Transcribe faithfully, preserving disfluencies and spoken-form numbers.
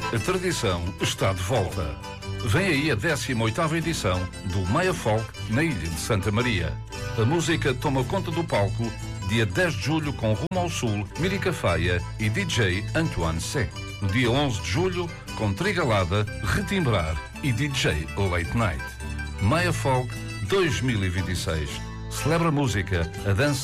A tradição está de volta. Vem aí a décima oitava edição do Meia Folk na Ilha de Santa Maria. A música toma conta do palco dia dez de julho com Rumo ao Sul, Mírica Faia e D J Antoine C. No dia onze de julho com Trigalada, Retimbrar e D J Late Night. Meia Folk dois mil e vinte e seis. Celebra a música, a dança